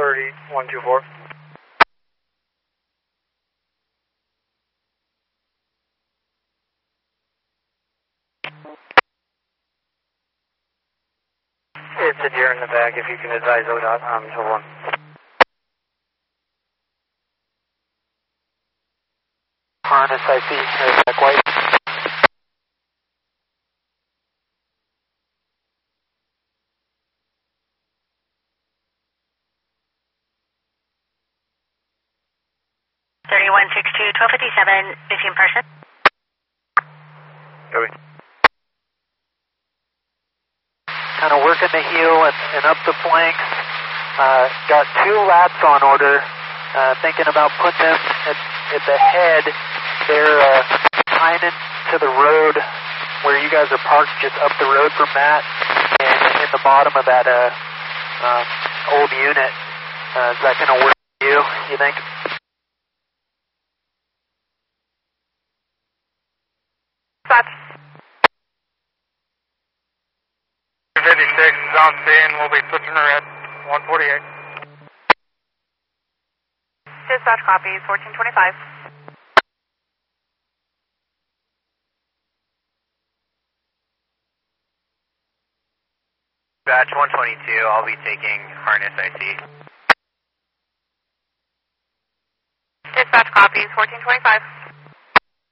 124. It's a deer in the back. If you can advise ODOT on Hill 1. Harness, I see. Back white. Is he in person? Copy. Kind of working the heel and up the flanks. Got 2 laps on order. Thinking about putting them at the head. They're tying into the road where you guys are parked, just up the road from that, and in the bottom of that old unit. Is that going to work for you think? Dispatch. 56 is on scene. We'll be switching her at 148. Dispatch copies, 1425. Batch 122, I'll be taking harness IC. Dispatch copies, 1425.